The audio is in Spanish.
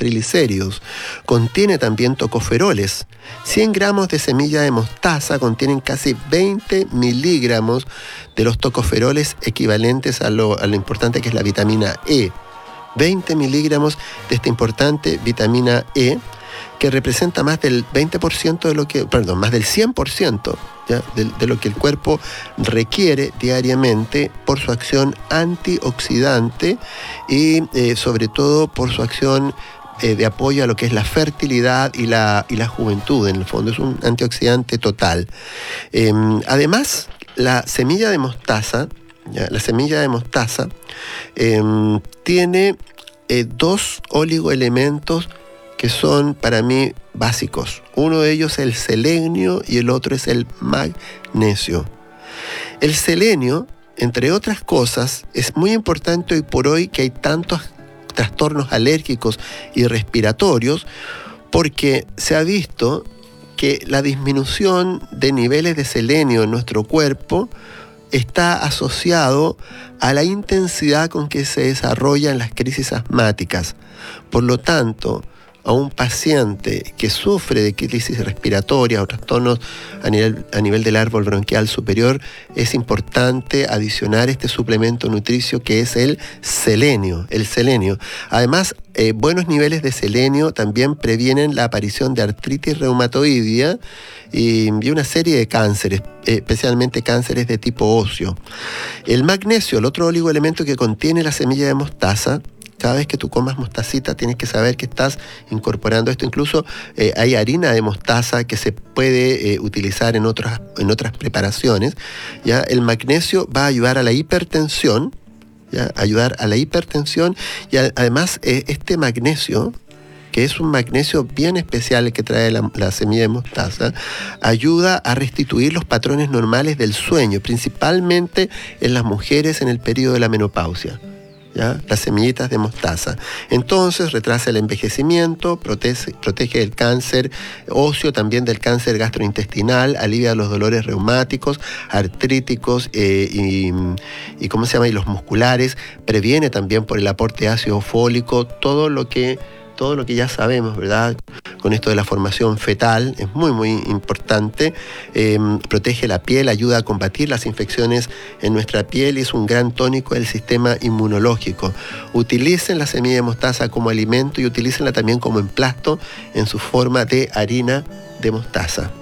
triglicéridos. Contiene también tocoferoles. 100 gramos de semilla de mostaza contienen casi 20 miligramos de los tocoferoles equivalentes a lo importante que es la vitamina E. 20 miligramos de esta importante vitamina E, que representa más del 20% de lo que, perdón, más del 100%, ¿ya? De lo que el cuerpo requiere diariamente por su acción antioxidante y sobre todo por su acción de apoyo a lo que es la fertilidad y la juventud. En el fondo es un antioxidante total. Además, la semilla de mostaza, ¿ya? La semilla de mostaza tiene 2 oligoelementos que son para mí básicos. Uno de ellos es el selenio y el otro es el magnesio. El selenio, entre otras cosas, es muy importante hoy por hoy que hay tantos trastornos alérgicos y respiratorios, porque se ha visto que la disminución de niveles de selenio en nuestro cuerpo está asociado a la intensidad con que se desarrollan las crisis asmáticas. Por lo tanto, a un paciente que sufre de crisis respiratoria o trastornos a nivel del árbol bronquial superior, es importante adicionar este suplemento nutricio que es el selenio. Además, buenos niveles de selenio también previenen la aparición de artritis reumatoidea y una serie de cánceres, especialmente cánceres de tipo óseo. El magnesio, el otro oligoelemento que contiene la semilla de mostaza. Cada vez que tú comas mostacita tienes que saber que estás incorporando esto. Incluso hay harina de mostaza que se puede utilizar en otras preparaciones. ¿Ya? El magnesio va a ayudar a la hipertensión, ¿ya? Y además este magnesio, que es un magnesio bien especial el que trae la semilla de mostaza, ayuda a restituir los patrones normales del sueño, principalmente en las mujeres en el periodo de la menopausia. ¿Ya? Las semillitas de mostaza. Entonces retrasa el envejecimiento, protege del cáncer óseo, también del cáncer gastrointestinal, alivia los dolores reumáticos, artríticos y los musculares, previene también por el aporte de ácido fólico, todo lo que ya sabemos, ¿verdad? Con esto de la formación fetal, es muy, muy importante. Protege la piel, ayuda a combatir las infecciones en nuestra piel y es un gran tónico del sistema inmunológico. Utilicen la semilla de mostaza como alimento y utilícenla también como emplasto en su forma de harina de mostaza.